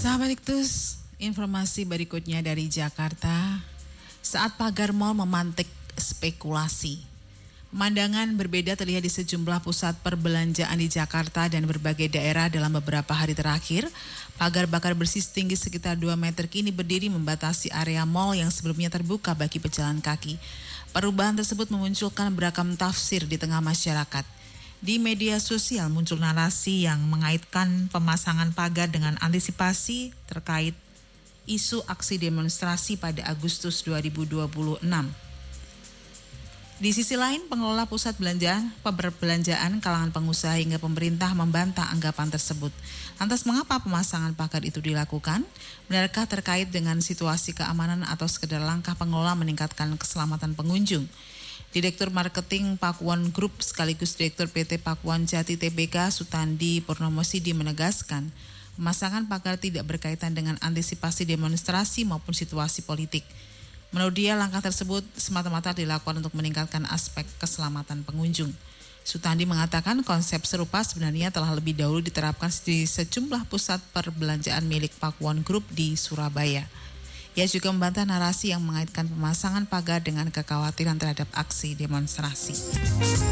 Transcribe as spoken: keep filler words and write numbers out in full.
Sahabat Iktus, informasi berikutnya dari Jakarta. Saat pagar mal memantik spekulasi, pemandangan berbeda terlihat di sejumlah pusat perbelanjaan di Jakarta dan berbagai daerah dalam beberapa hari terakhir. Pagar bakar bersih setinggi sekitar dua meter kini berdiri membatasi area mal yang sebelumnya terbuka bagi pejalan kaki. Perubahan tersebut memunculkan beragam tafsir di tengah masyarakat. Di media sosial muncul narasi yang mengaitkan pemasangan pagar dengan antisipasi terkait isu aksi demonstrasi pada Agustus dua ribu dua puluh enam. Di sisi lain, pengelola pusat belanja, perbelanjaan, kalangan pengusaha hingga pemerintah membantah anggapan tersebut. Lantas mengapa pemasangan pagar itu dilakukan? Benarkah terkait dengan situasi keamanan atau sekedar langkah pengelola meningkatkan keselamatan pengunjung? Direktur Marketing Pakuwon Group sekaligus Direktur P T Pakuwon Jati T B K Sutandi Purnomosidi menegaskan, pemasangan pagar tidak berkaitan dengan antisipasi demonstrasi maupun situasi politik. Menurut dia, langkah tersebut semata-mata dilakukan untuk meningkatkan aspek keselamatan pengunjung. Sutandi mengatakan konsep serupa sebenarnya telah lebih dahulu diterapkan di sejumlah pusat perbelanjaan milik Pakuwon Group di Surabaya. Ia juga membantah narasi yang mengaitkan pemasangan pagar dengan kekhawatiran terhadap aksi demonstrasi.